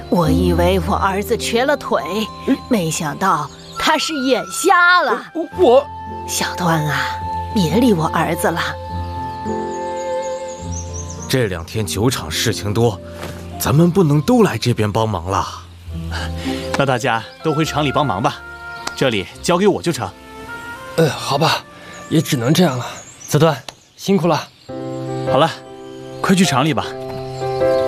我以为我儿子瘸了腿，没想到他是眼瞎了。小段啊，别理我儿子了。 这2天酒厂事情多，咱们不能都来这边帮忙了。 那大家都回厂里帮忙吧，这里交给我就成。 好吧，也只能这样了。子段，辛苦了。 好了，快去厂里吧。